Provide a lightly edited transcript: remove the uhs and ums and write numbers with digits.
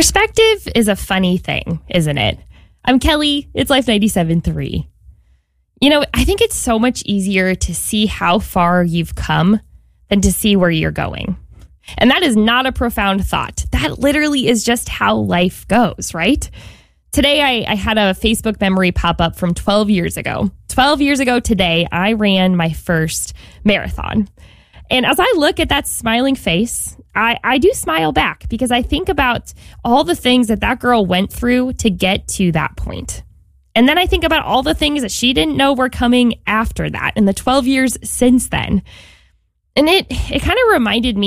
Perspective is a funny thing, isn't it? I'm Kelly. It's Life 97.3. You know, I think it's so much easier to see how far you've come than to see where you're going. And that is not a profound thought. That literally is just how life goes, right? Today, I had a Facebook memory pop up from 12 years ago. 12 years ago today, I ran my first marathon. And as I look at that smiling face, I do smile back because I think about all the things that girl went through to get to that point. And then I think about all the things that she didn't know were coming after that in the 12 years since then. And it kind of reminded me